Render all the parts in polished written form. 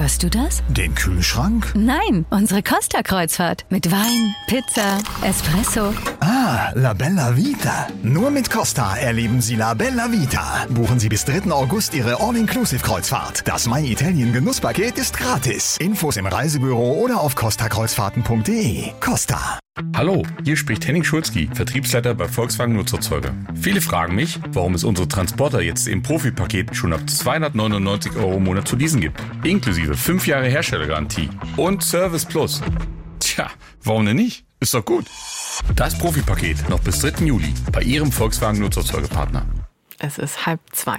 Hörst du das? Den Kühlschrank? Nein, unsere Costa-Kreuzfahrt. Mit Wein, Pizza, Espresso. Ah, La Bella Vita. Nur mit Costa erleben Sie La Bella Vita. Buchen Sie bis 3. August Ihre All-Inclusive-Kreuzfahrt. Das My Italien Genusspaket ist gratis. Infos im Reisebüro oder auf costakreuzfahrten.de. Costa. Hallo, hier spricht Henning Schulzki, Vertriebsleiter bei Volkswagen Nutzerzeuger. Viele fragen mich, warum es unsere Transporter jetzt im Profipaket schon ab 299 € im Monat zu leasen gibt. Inklusive 5 Jahre Herstellergarantie und Service Plus. Tja, warum denn nicht? Ist doch gut. Das Profipaket noch bis 3. Juli bei Ihrem Volkswagen Nutzerzeugerpartner. Es ist 1:30.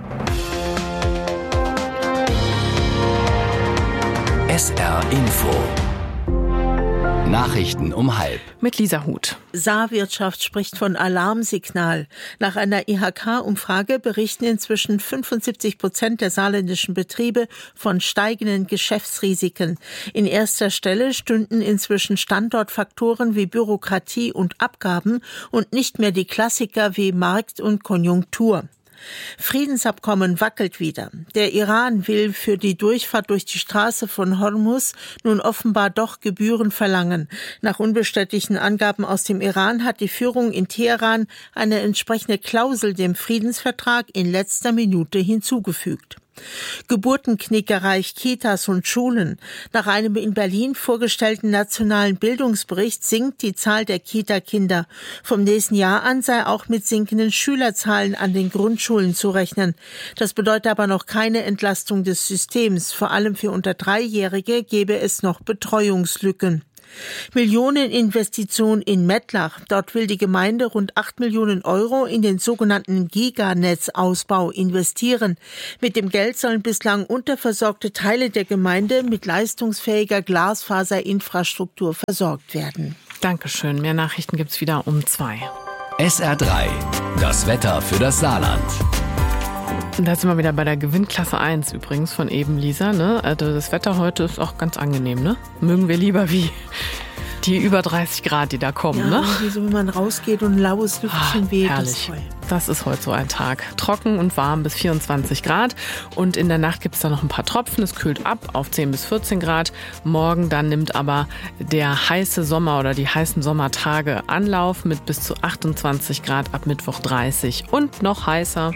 SR Info. Nachrichten um 12:30. Mit Lisa Huth. Saarwirtschaft spricht von Alarmsignal. Nach einer IHK-Umfrage berichten inzwischen 75% der saarländischen Betriebe von steigenden Geschäftsrisiken. In erster Stelle stünden inzwischen Standortfaktoren wie Bürokratie und Abgaben und nicht mehr die Klassiker wie Markt und Konjunktur. Friedensabkommen wackelt wieder. Der Iran will für die Durchfahrt durch die Straße von Hormuz nun offenbar doch Gebühren verlangen. Nach unbestätigten Angaben aus dem Iran hat die Führung in Teheran eine entsprechende Klausel dem Friedensvertrag in letzter Minute hinzugefügt. Geburtenknickerei, Kitas und Schulen. Nach einem in Berlin vorgestellten nationalen Bildungsbericht sinkt die Zahl der Kita-Kinder. Vom nächsten Jahr an sei auch mit sinkenden Schülerzahlen an den Grundschulen zu rechnen. Das bedeutet aber noch keine Entlastung des Systems. Vor allem für unter 3-Jährige gäbe es noch Betreuungslücken. Millioneninvestition in Mettlach. Dort will die Gemeinde rund 8 Millionen € in den sogenannten Giganetzausbau investieren. Mit dem Geld sollen bislang unterversorgte Teile der Gemeinde mit leistungsfähiger Glasfaserinfrastruktur versorgt werden. Dankeschön. Mehr Nachrichten gibt's wieder um 2. SR3. Das Wetter für das Saarland. Da sind wir wieder bei der Gewinnklasse 1 übrigens von eben, Lisa. Ne? Also das Wetter heute ist auch ganz angenehm. Ne? Mögen wir lieber wie die über 30 Grad, die da kommen. Ja, Ne? wie so, wenn man rausgeht und ein laues Lüftchen weht. Herrlich. Das ist heute so ein Tag. Trocken und warm bis 24 Grad. Und in der Nacht gibt es da noch ein paar Tropfen. Es kühlt ab auf 10 bis 14 Grad. Morgen dann nimmt aber der heiße Sommer oder die heißen Sommertage Anlauf mit bis zu 28 Grad ab Mittwoch 30 und noch heißer.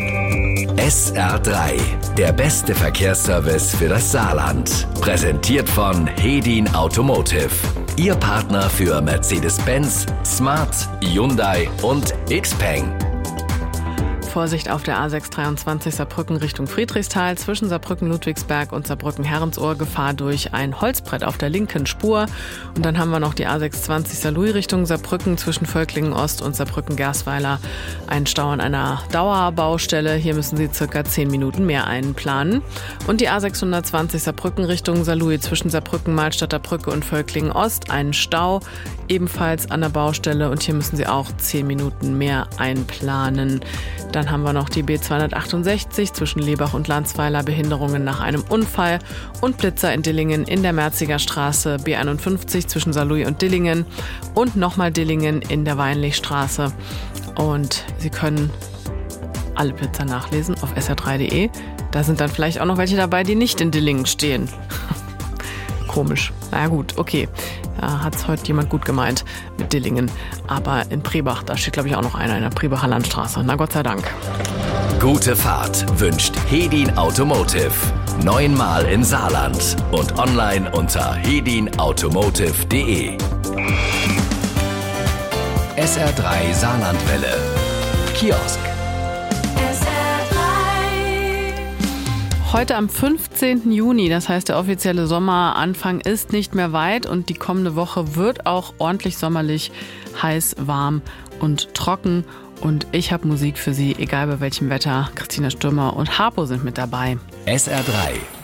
SR3. Der beste Verkehrsservice für das Saarland. Präsentiert von Hedin Automotive. Ihr Partner für Mercedes-Benz, Smart, Hyundai und Xpeng. Vorsicht auf der A623 Saarbrücken Richtung Friedrichsthal, zwischen Saarbrücken-Ludwigsberg und Saarbrücken-Herrensohr Gefahr durch ein Holzbrett auf der linken Spur. Und dann haben wir noch die A620 Saarlouis Richtung Saarbrücken, zwischen Völklingen-Ost und Saarbrücken-Gersweiler. Ein Stau an einer Dauerbaustelle. Hier müssen Sie circa 10 Minuten mehr einplanen. Und die A620 Saarbrücken Richtung Saarlouis, zwischen Saarbrücken-Malstadter Brücke und Völklingen-Ost. Ein Stau ebenfalls an der Baustelle und hier müssen Sie auch 10 Minuten mehr einplanen. Dann haben wir noch die B268 zwischen Lebach und Landsweiler, Behinderungen nach einem Unfall und Blitzer in Dillingen in der Merziger Straße, B51 zwischen Saarlouis und Dillingen und nochmal Dillingen in der Weinlichstraße. Und Sie können alle Blitzer nachlesen auf sr3.de. Da sind dann vielleicht auch noch welche dabei, die nicht in Dillingen stehen. Komisch. Na gut, okay. Ja, hat es heute jemand gut gemeint mit Dillingen. Aber in Prebach, da steht glaube ich auch noch einer in der Prebacher Landstraße. Na Gott sei Dank. Gute Fahrt wünscht Hedin Automotive. 9-mal im Saarland und online unter hedinautomotive.de. SR3 Saarlandwelle. Kiosk. Heute am 15. Juni, das heißt der offizielle Sommeranfang ist nicht mehr weit und die kommende Woche wird auch ordentlich sommerlich, heiß, warm und trocken. Und ich habe Musik für Sie, egal bei welchem Wetter. Christina Stürmer und Harpo sind mit dabei. SR3